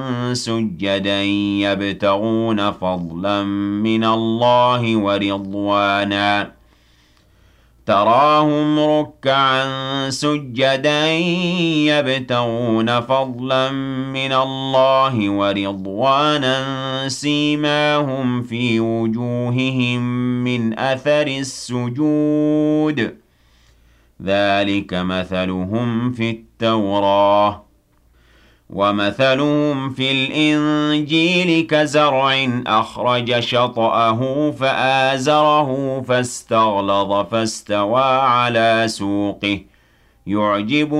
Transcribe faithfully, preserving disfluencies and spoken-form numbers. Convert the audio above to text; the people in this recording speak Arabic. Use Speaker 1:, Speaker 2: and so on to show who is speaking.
Speaker 1: سُجَّدًا يَبْتَغُونَ فَضْلًا مِّنَ اللَّهِ وَرِضْوَانًا تَرَاهُمْ رُكَّعًا سُجَّدًا يَبْتَغُونَ فَضْلًا مِّنَ اللَّهِ وَرِضْوَانًا سِيمَاهُمْ فِي وُجُوهِهِم مِّنْ أَثَرِ السُّجُودِ ذَٰلِكَ مَثَلُهُمْ فِي التَّوْرَاةِ وَمَثَلُهُمْ فِي الْإِنجِيلِ كَزَرْعٍ أَخْرَجَ شَطْأَهُ فَآزَرَهُ فَاسْتَغْلَظَ فَاسْتَوَىٰ عَلَىٰ سُوقِهِ يُعْجِبُ